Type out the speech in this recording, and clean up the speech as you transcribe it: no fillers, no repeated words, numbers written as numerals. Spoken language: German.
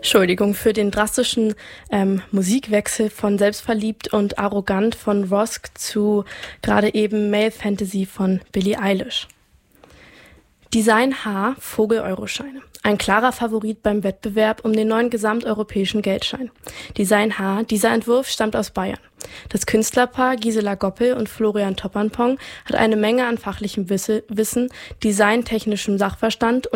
Entschuldigung für den drastischen Musikwechsel von Selbstverliebt und arrogant von Rosk zu gerade eben Male Fantasy von Billie Eilish. Design H, Vogel-Euroscheine. Ein klarer Favorit beim Wettbewerb um den neuen gesamteuropäischen Geldschein. Design H, dieser Entwurf stammt aus Bayern. Das Künstlerpaar Gisela Goppel und Florian Toppanpong hat eine Menge an fachlichem Wissen, designtechnischem Sachverstand